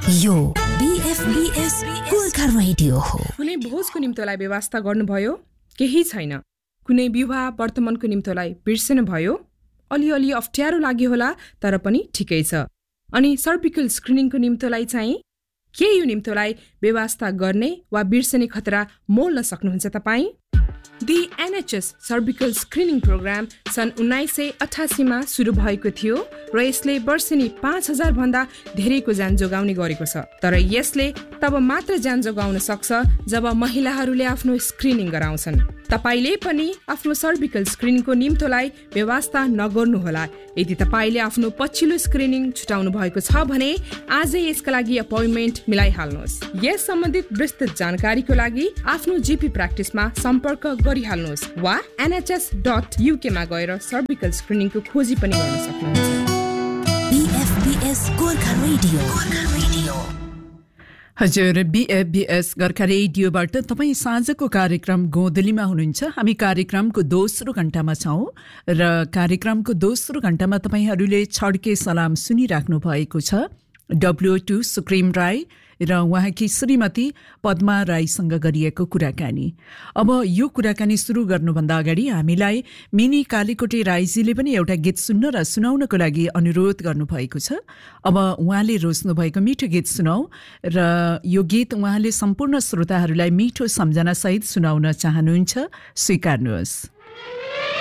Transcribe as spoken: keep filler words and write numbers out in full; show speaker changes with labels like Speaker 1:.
Speaker 1: यो बीएफबीएस गोर्खा रेडियो हो।
Speaker 2: कुनै भोजको निम्तोलाई व्यवस्था गर्नुभयो? केही छैन। कुनै विवाह वर्तमानको निम्तोलाई बिर्सनु भयो? अलिअलि अप्ठ्यारो लाग्यो होला, तर पनि ठिकै छ। अनि सर्भिकल स्क्रिनिङको निम्तोलाई चाहिँ के यो निम्तोलाई व्यवस्था गर्ने वा बिर्सने खतरा मोल्न सक्नुहुन्छ तपाईँ? The NHS cervical screening programme सन् उन्नाइस सय अठासीमा सुरु भएको थियो र यसले वर्षेनी पाँच हजार भन्दा धेरैको ज्यान जोगाउने गरेको छ। तर यसले तब मात्र ज्यान जोगाउन सक्छ जब महिलाहरूले आफ्नो स्क्रिनिङ गराउँछन्। तपाईले पनि आफ्नो सर्भिकल स्क्रिनिङको निम्तोलाई व्यवस्था नगर्नुहोला। यदि तपाईले आफ्नो पछिल्लो स्क्रिनिङ छुटाउनु भएको छ भने आजै यसका लागि अपोइन्टमेन्ट मिलाइहाल्नुहोस्। यस सम्बन्धित विस्तृत जानकारीको लागि आफ्नो जीपी प्र्याक्टिसमा सम्पर्क गरिहाल्नुहोस् वा एनएचएस डट युके मा गएर सर्भिकल स्क्रिनिङको खोजी पनि गर्न सक्नुहुन्छ।
Speaker 1: बीएफबीएस गोर्खा रेडियो। गोर्खा रेडियो।
Speaker 3: हजुर, बीएफबीएस गोर्खा रेडियोबाट तपाईँ साँझको कार्यक्रम गोधलीमा हुनुहुन्छ। हामी कार्यक्रमको दोस्रो घण्टामा छौँ र कार्यक्रमको दोस्रो घण्टामा तपाईँहरूले छड्के सलाम सुनिराख्नु भएको छ। डब्ल्यू टू सुक्रिम राई र उहाँकी श्रीमती पद्मा राईसँग गरिएको कुराकानी। अब यो कुराकानी सुरु गर्नुभन्दा अगाडि हामीलाई मिनी कालीकोटे राईजीले पनि एउटा गीत सुन्न र सुनाउनको लागि अनुरोध गर्नुभएको छ। अब उहाँले रोज्नुभएको मिठो गीत सुनाऊ र यो गीत उहाँले सम्पूर्ण श्रोताहरूलाई मिठो सम्झनासहित सुनाउन चाहनुहुन्छ। स्वीकार्नुहोस्।